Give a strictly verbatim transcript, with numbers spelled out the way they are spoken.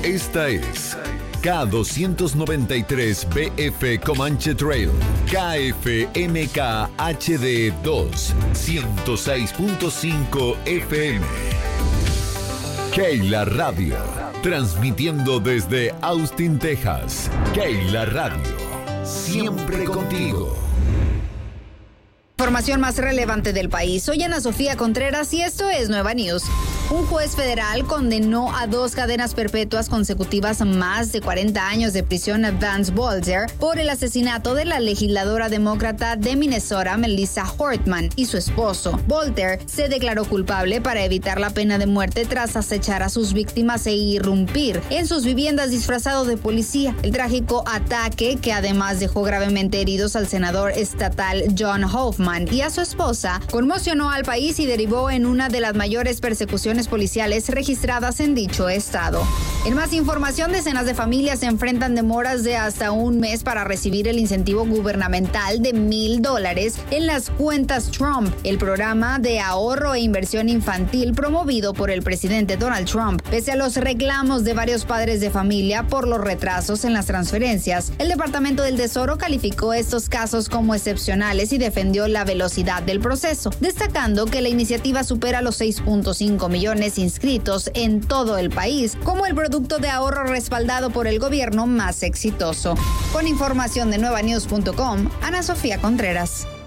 Esta es K doscientos noventa y tres B F Comanche Trail, K F M K H D dos, ciento seis punto cinco F M. Keila Radio, transmitiendo desde Austin, Texas. Keila Radio, siempre contigo. Información más relevante del país. Soy Ana Sofía Contreras y esto es Nueva News. Un juez federal condenó a dos cadenas perpetuas consecutivas a más de cuarenta años de prisión a Vance Bolter por el asesinato de la legisladora demócrata de Minnesota, Melissa Hortman, y su esposo. Bolter se declaró culpable para evitar la pena de muerte tras acechar a sus víctimas e irrumpir en sus viviendas disfrazado de policía. El trágico ataque, que además dejó gravemente heridos al senador estatal John Hoffman y a su esposa, conmocionó al país y derivó en una de las mayores persecuciones policiales registradas en dicho estado. En más información, decenas de familias se enfrentan demoras de hasta un mes para recibir el incentivo gubernamental de mil dólares en las cuentas Trump, el programa de ahorro e inversión infantil promovido por el presidente Donald Trump. Pese a los reclamos de varios padres de familia por los retrasos en las transferencias, el Departamento del Tesoro calificó estos casos como excepcionales y defendió la velocidad del proceso, destacando que la iniciativa supera los seis punto cinco millones inscritos en todo el país como el producto de ahorro respaldado por el gobierno más exitoso. Con información de nueva news punto com, Ana Sofía Contreras.